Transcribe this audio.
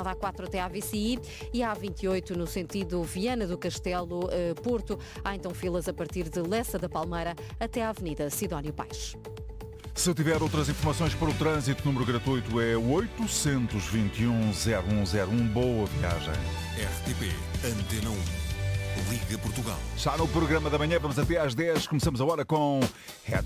da A4 até à VCI e a A28 no sentido Viana do Castelo, Porto. Há então filas a partir de Lessa da Palmeira até à Avenida Sidónio Paes. Se tiver outras informações para o trânsito, o número gratuito é 821-0101. Boa viagem. RTP Antena 1. Liga Portugal. Já no programa da manhã, vamos até às 10. Começamos a hora com Head